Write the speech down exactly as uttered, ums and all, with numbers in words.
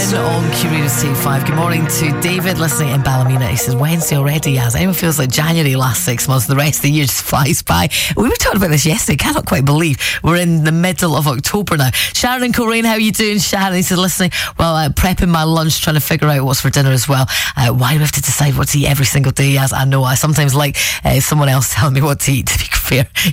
Lauren on Community five. Good morning to David listening in Ballymena. He says, Wednesday already, as anyone feels like January last six months, the rest of the year just flies by. We were talking about this yesterday. Cannot quite believe we're in the middle of October now. Sharon and Coleraine, how are you doing? Sharon, he says, listening, well, uh, prepping my lunch, trying to figure out what's for dinner as well. Uh, why do we have to decide what to eat every single day? As I know, I sometimes like uh, someone else telling me what to eat, to be fair.